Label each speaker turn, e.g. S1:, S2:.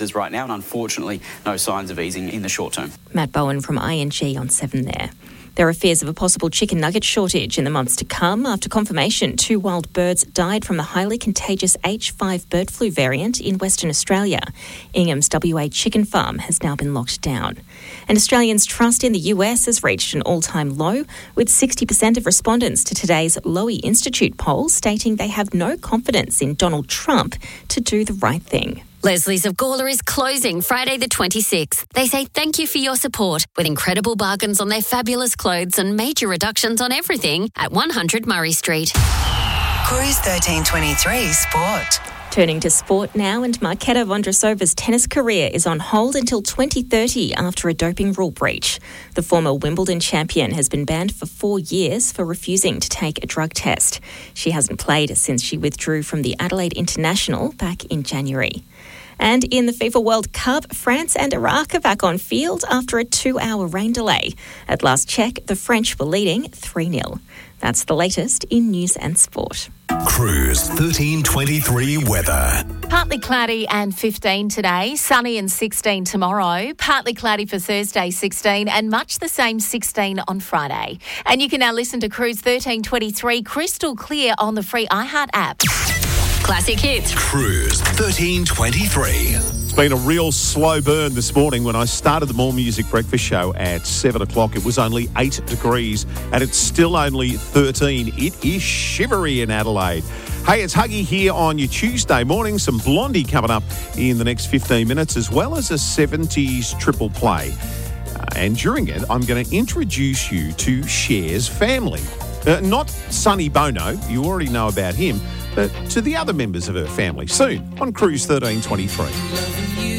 S1: right now, and unfortunately no signs of easing in the short term.
S2: Matt Bowen from ING on 7 there. There are fears of a possible chicken nugget shortage in the months to come after confirmation 2 wild birds died from the highly contagious H5 bird flu variant in Western Australia. Ingham's WA chicken farm has now been locked down. And Australians' trust in the US has reached an all-time low, with 60% of respondents to today's Lowy Institute poll stating they have no confidence in Donald Trump to do the right thing.
S3: Leslie's of Gawler is closing Friday the 26th. They say thank you for your support with incredible bargains on their fabulous clothes and major reductions on everything at 100 Murray Street.
S4: Cruise 1323 Sport.
S2: Turning to sport now, and Marketa Vondrousova's tennis career is on hold until 2030 after a doping rule breach. The former Wimbledon champion has been banned for 4 years for refusing to take a drug test. She hasn't played since she withdrew from the Adelaide International back in January. And in the FIFA World Cup, France and Iraq are back on field after a 2-hour rain delay. At last check, the French were leading 3-0. That's the latest in news and sport.
S5: Cruise 1323 weather.
S6: Partly cloudy and 15 today, sunny and 16 tomorrow, partly cloudy for Thursday 16 and much the same 16 on Friday. And you can now listen to Cruise 1323 crystal clear on the free iHeart app.
S3: Classic hits.
S5: Cruise 1323.
S7: It's been a real slow burn this morning. When I started the More Music Breakfast Show at 7 o'clock, it was only 8 degrees and it's still only 13. It is shivery in Adelaide. Hey, it's Huggy here on your Tuesday morning. Some Blondie coming up in the next 15 minutes, as well as a 70s triple play. And during it, I'm going to introduce you to Cher's family. Not Sonny Bono, you already know about him, but to the other members of her family soon on Cruise 1323.